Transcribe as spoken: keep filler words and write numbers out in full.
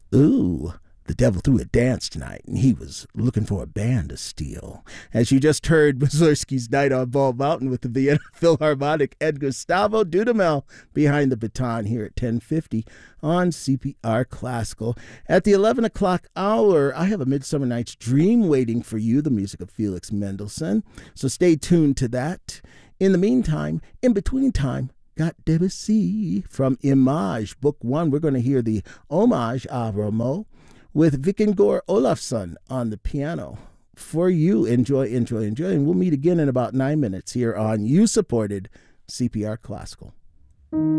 Ooh, the devil threw a dance tonight, and he was looking for a band to steal. As you just heard, Mussorgsky's Night on Bald Mountain with the Vienna Philharmonic and Gustavo Dudamel behind the baton here at ten fifty on C P R Classical. At the eleven o'clock hour, I have A Midsummer Night's Dream waiting for you, the music of Felix Mendelssohn. So stay tuned to that. In the meantime, in between time, got Debussy from Image, Book One. We're going to hear the Homage à Rameau with Vikingor Olafsson on the piano. For you, enjoy, enjoy, enjoy. And we'll meet again in about nine minutes here on You Supported C P R Classical.